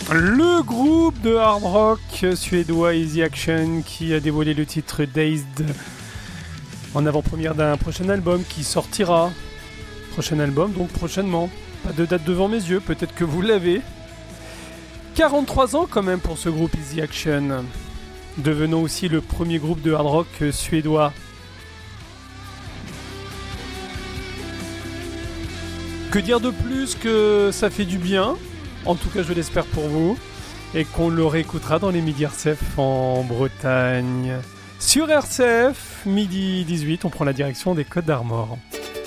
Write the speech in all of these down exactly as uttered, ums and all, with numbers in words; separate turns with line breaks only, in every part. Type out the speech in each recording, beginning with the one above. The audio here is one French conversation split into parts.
Le groupe de hard rock suédois Easy Action qui a dévoilé le titre Dazed en avant-première d'un prochain album qui sortira. Prochain album, donc prochainement. Pas de date devant mes yeux, peut-être que vous l'avez. quarante-trois ans quand même pour ce groupe Easy Action, devenant aussi le premier groupe de hard rock suédois. Que dire de plus que ça fait du bien, en tout cas je l'espère pour vous, et qu'on le réécoutera dans les Midi R C F en Bretagne. Sur R C F, midi dix-huit, on prend la direction des Côtes d'Armor.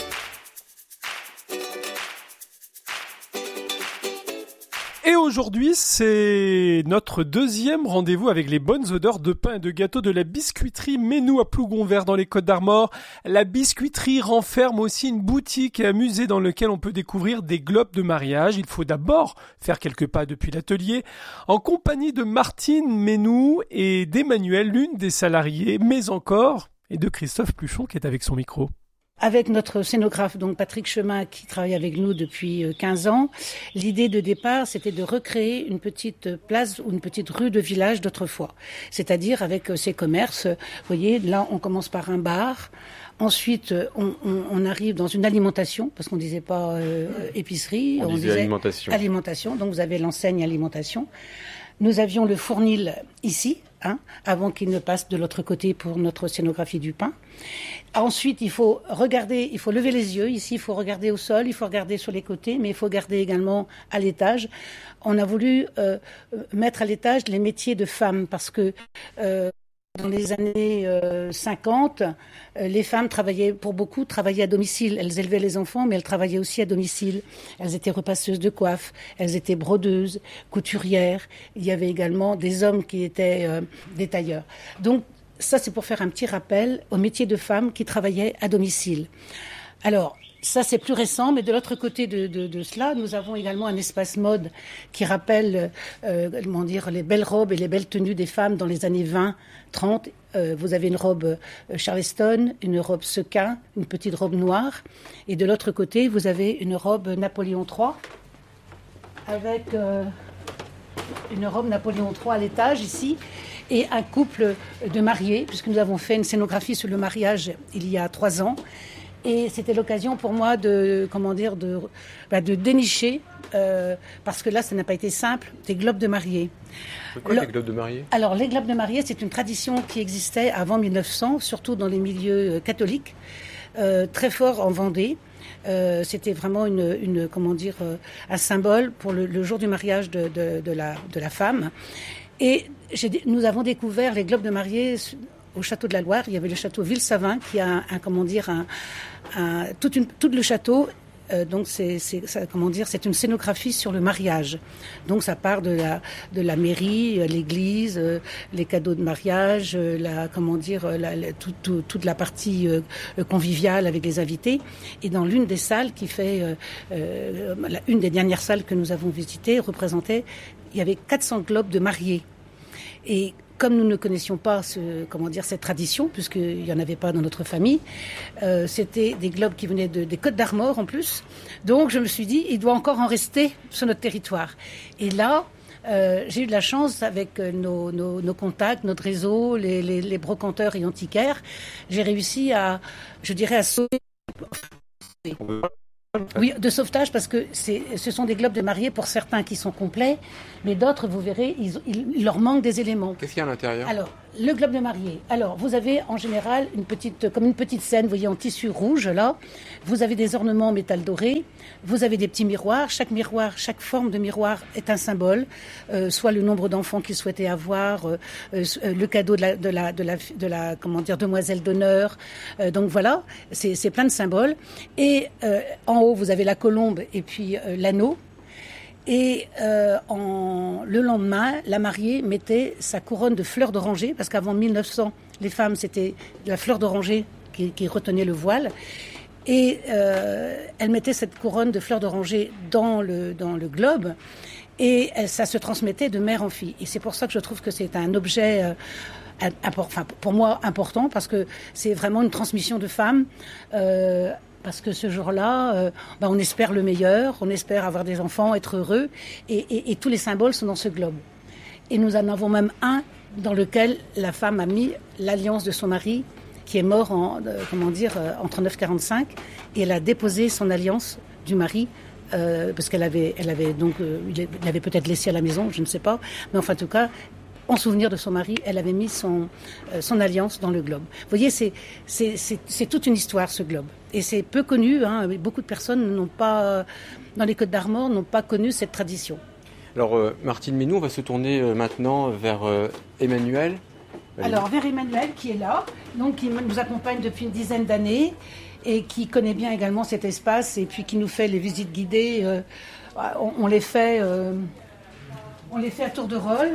Et aujourd'hui, c'est notre deuxième rendez-vous avec les bonnes odeurs de pain et de gâteau de la biscuiterie Ménou à Plougonvert dans les Côtes d'Armor. La biscuiterie renferme aussi une boutique et un musée dans lequel on peut découvrir des globes de mariage. Il faut d'abord faire quelques pas depuis l'atelier en compagnie de Martine Ménou et d'Emmanuel, l'une des salariées, mais encore, et de Christophe Pluchon qui est avec son micro.
Avec notre scénographe, donc Patrick Chemin, qui travaille avec nous depuis quinze ans, l'idée de départ, c'était de recréer une petite place ou une petite rue de village d'autrefois. C'est-à-dire avec ces commerces, vous voyez, là on commence par un bar, ensuite on, on, on arrive dans une alimentation, parce qu'on disait pas euh, épicerie,
on, on disait, disait alimentation.
alimentation, donc vous avez l'enseigne alimentation. Nous avions le fournil ici, hein, avant qu'il ne passe de l'autre côté pour notre scénographie du pain. Ensuite, il faut regarder, il faut lever les yeux. Ici, il faut regarder au sol, il faut regarder sur les côtés, mais il faut regarder également à l'étage. On a voulu euh, mettre à l'étage les métiers de femmes parce que euh, dans les années euh, cinquante, euh, les femmes travaillaient, pour beaucoup, travaillaient à domicile. Elles élevaient les enfants, mais elles travaillaient aussi à domicile. Elles étaient repasseuses de coiffe, elles étaient brodeuses, couturières. Il y avait également des hommes qui étaient euh, des tailleurs. Donc, ça, c'est pour faire un petit rappel aux métiers de femmes qui travaillaient à domicile. Alors, ça, c'est plus récent, mais de l'autre côté de, de, de cela, nous avons également un espace mode qui rappelle euh, comment dire, les belles robes et les belles tenues des femmes dans les années vingt, trente. Euh, vous avez une robe euh, Charleston, une robe sequin, une petite robe noire. Et de l'autre côté, vous avez une robe Napoléon trois avec euh, une robe Napoléon trois à l'étage ici. Et un couple de mariés, puisque nous avons fait une scénographie sur le mariage il y a trois ans. Et c'était l'occasion pour moi de, comment dire, de, bah de dénicher, euh, parce que là, ça n'a pas été simple, des globes de mariés.
C'est quoi, le, les globes de mariés ?
Alors, les globes de mariés, c'est une tradition qui existait avant mille neuf cents, surtout dans les milieux catholiques, euh, très fort en Vendée. Euh, c'était vraiment une, une, comment dire, euh, un symbole pour le, le jour du mariage de, de, de, la, de la femme. Et j'ai, nous avons découvert les globes de mariée au château de la Loire. Il y avait le château Ville-Savin qui a un, un comment dire, un, un, tout, une, tout le château. Euh, donc c'est, c'est ça, comment dire, c'est une scénographie sur le mariage. Donc ça part de la de la mairie, l'église, euh, les cadeaux de mariage, euh, la comment dire, la, la, tout, tout, toute la partie euh, conviviale avec les invités. Et dans l'une des salles qui fait euh, euh, la, une des dernières salles que nous avons visitées représentait, il y avait quatre cents globes de mariés. Et comme nous ne connaissions pas ce, comment dire, cette tradition, puisqu'il n'y en avait pas dans notre famille, euh, c'était des globes qui venaient de, des Côtes d'Armor en plus. Donc je me suis dit, il doit encore en rester sur notre territoire. Et là, euh, j'ai eu de la chance avec nos, nos, nos contacts, notre réseau, les, les, les brocanteurs et antiquaires. J'ai réussi à, je dirais, à sauver... Oui, de sauvetage, parce que c'est, ce sont des globes de mariée pour certains qui sont complets, mais d'autres, vous verrez, ils, il, il leur manque des éléments.
Qu'est-ce qu'il y a à l'intérieur ?
Alors, le globe de mariée. Alors, vous avez en général une petite, comme une petite scène, vous voyez, en tissu rouge, là. Vous avez des ornements en métal doré. Vous avez des petits miroirs. Chaque miroir, chaque forme de miroir est un symbole. Euh, soit le nombre d'enfants qu'ils souhaitaient avoir, euh, euh, le cadeau de la, de la, de la, de la, comment dire, demoiselle d'honneur. Euh, donc voilà, c'est, c'est plein de symboles. Et euh, en haut, vous avez la colombe et puis euh, l'anneau. Et euh, en, le lendemain, la mariée mettait sa couronne de fleurs d'oranger, parce qu'avant mille neuf cents, les femmes, c'était la fleur d'oranger qui, qui retenait le voile. Et euh, elle mettait cette couronne de fleurs d'oranger dans le, dans le globe, et elle, ça se transmettait de mère en fille. Et c'est pour ça que je trouve que c'est un objet... Euh, Import, enfin, pour moi important, parce que c'est vraiment une transmission de femmes. Euh, Parce que ce jour-là, euh, ben on espère le meilleur, on espère avoir des enfants, être heureux, et, et, et tous les symboles sont dans ce globe. Et nous en avons même un dans lequel la femme a mis l'alliance de son mari, qui est mort en, euh, comment dire, euh, en trente-neuf quarante-cinq, et elle a déposé son alliance du mari, euh, parce qu'elle avait, elle avait donc, euh, il l'avait peut-être laissé à la maison, je ne sais pas, mais enfin en tout cas, en souvenir de son mari, elle avait mis son, euh, son alliance dans le globe. Vous voyez, c'est, c'est, c'est, c'est toute une histoire, ce globe. Et c'est peu connu, hein, beaucoup de personnes n'ont pas, dans les Côtes d'Armor, n'ont pas connu cette tradition.
Alors, euh, Martine Ménou, on va se tourner euh, maintenant vers euh, Emmanuel. Allez.
Alors, vers Emmanuel, qui est là, donc qui nous accompagne depuis une dizaine d'années et qui connaît bien également cet espace et puis qui nous fait les visites guidées. Euh, on, on les fait, euh, on les fait à tour de rôle.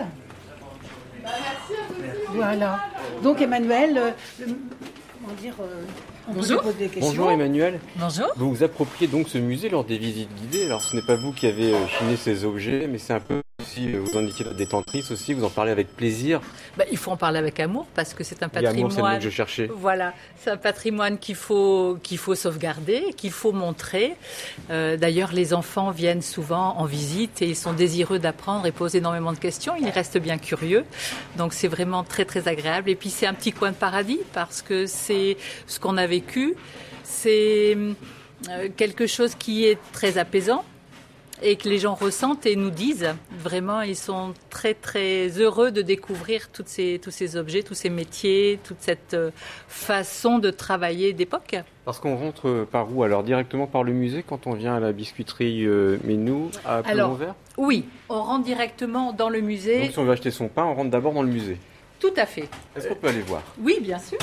Voilà. Donc Emmanuel, euh, le, comment dire, euh, on
Bonjour.
peut poser des questions.
Bonjour Emmanuel.
Bonjour.
Vous vous appropriez donc ce musée lors des visites guidées. Alors ce n'est pas vous qui avez euh, chiné ces objets, mais c'est un peu aussi, euh, vous indiquez la détentrice aussi, vous en parlez avec plaisir.
Bah, il faut en parler avec amour parce que c'est un
Et
patrimoine.
amour, c'est le mot que je cherchais.
Voilà, c'est un patrimoine qu'il faut qu'il faut sauvegarder, qu'il faut montrer. Euh, d'ailleurs, les enfants viennent souvent en visite et ils sont désireux d'apprendre et posent énormément de questions. Ils restent bien curieux, donc c'est vraiment très très agréable. Et puis c'est un petit coin de paradis parce que c'est ce qu'on a vécu. C'est euh, quelque chose qui est très apaisant et que les gens ressentent et nous disent. Vraiment, ils sont très très heureux de découvrir toutes ces, tous ces objets, tous ces métiers, toute cette euh, façon de travailler d'époque.
Parce qu'on rentre par où? Alors directement par le musée quand on vient à la biscuiterie euh, Ménou à Ploumont-Vert?
Oui, on rentre directement dans le musée.
Donc si on veut acheter son pain, on rentre d'abord dans le musée.
Tout à fait.
Est-ce qu'on peut aller voir?
Oui, bien sûr.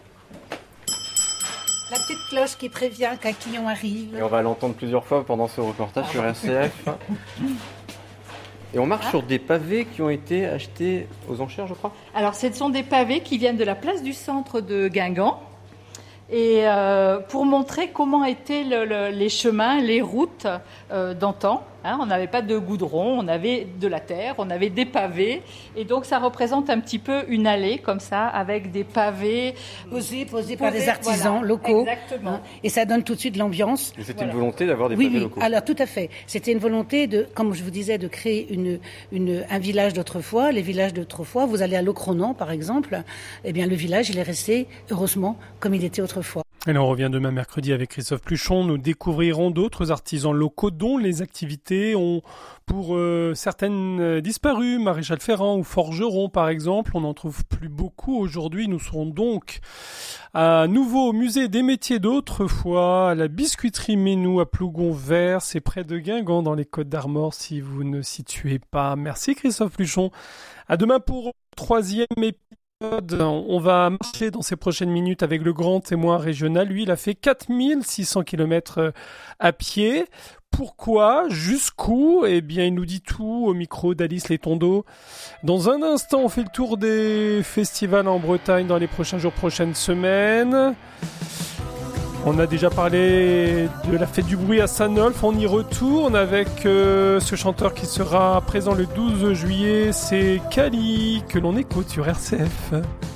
La petite cloche qui prévient qu'un client arrive.
Et on va l'entendre plusieurs fois pendant ce reportage sur R C F. Et on marche
Ah.
sur des pavés qui ont été achetés aux enchères, je crois.
Alors, ce sont des pavés qui viennent de la place du centre de Guingamp. Et euh, pour montrer comment étaient le, le, les chemins, les routes euh, d'antan. Hein, on n'avait pas de goudron, on avait de la terre, on avait des pavés. Et donc, ça représente un petit peu une allée comme ça, avec des pavés.
Posés, posés par
Posés,
des artisans
voilà,
locaux.
exactement.
Hein, et ça donne tout de suite l'ambiance.
Et c'était
Voilà.
une volonté d'avoir des
Oui,
pavés
oui.
locaux.
Alors tout à fait. C'était une volonté de, comme je vous disais, de créer une, une, un village d'autrefois. Les villages d'autrefois, vous allez à Locronan, par exemple. Eh bien, le village, il est resté, heureusement, comme il était autrefois.
Et là, on revient demain mercredi avec Christophe Pluchon. Nous découvrirons d'autres artisans locaux dont les activités ont, pour euh, certaines, euh, disparu. Maréchal Ferrand ou forgeron, par exemple. On n'en trouve plus beaucoup aujourd'hui. Nous serons donc à nouveau au musée des métiers d'autrefois, à la biscuiterie Ménou à Plougonvert. C'est près de Guingamp dans les Côtes d'Armor si vous ne situez pas. Merci Christophe Pluchon. À demain pour le troisième épisode. On va marcher dans ces prochaines minutes avec le grand témoin régional. Lui, il a fait quatre mille six cents kilomètres à pied. Pourquoi? Jusqu'où? Eh bien, il nous dit tout au micro d'Alice Letondeau. Dans un instant, on fait le tour des festivals en Bretagne dans les prochains jours, prochaines semaines. On a déjà parlé de la fête du bruit à Saint-Nolff. On y retourne avec euh, ce chanteur qui sera présent le douze juillet. C'est Kali que l'on écoute sur R C F.